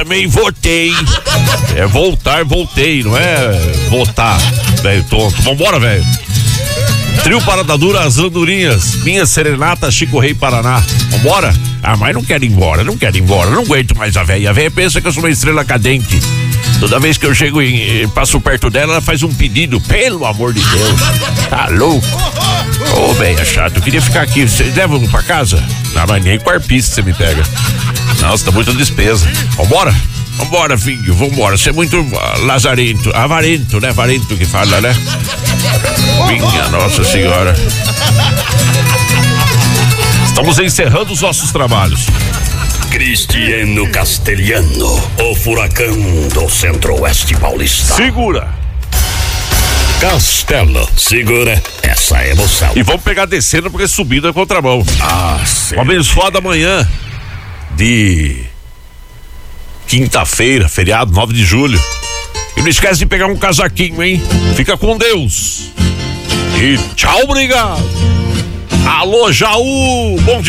também votei. É voltar, voltei, não é votar, velho tonto. Vambora, velho. Trio Parada Dura, As Andorinhas, Minha Serenata, Chico Rei Paraná. Vambora? Ah, mas não quero ir embora, não aguento mais a véia. A véia pensa que eu sou uma estrela cadente. Toda vez que eu chego e passo perto dela, ela faz um pedido, pelo amor de Deus. Tá louco? Ô, véia chato, eu queria ficar aqui. Vocês levam pra casa? Não, mas nem com arpista você me pega. Nossa, tá muita despesa. Vambora? Vambora, filho, vambora. Você é muito lazarento, avarento, né? Avarento que fala, né? Minha Nossa Senhora. Estamos encerrando os nossos trabalhos. Cristiano Castelhano, o furacão do Centro-Oeste Paulista. Segura. Castelo, segura essa emoção. E vamos pegar descendo porque subindo é contramão. Uma abençoada manhã de quinta-feira, feriado, 9 de julho. E não esquece de pegar um casaquinho, hein? Fica com Deus. E tchau, obrigado. Alô, Jaú, bom dia.